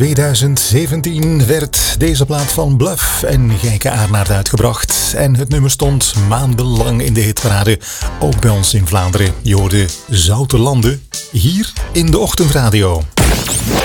2017 werd deze plaat van Bluff en Gijke Aarnaert uitgebracht. En het nummer stond maandenlang in de hitparade, ook bij ons in Vlaanderen. Je hoorde Zoute Landen, hier in de Ochtendраdio.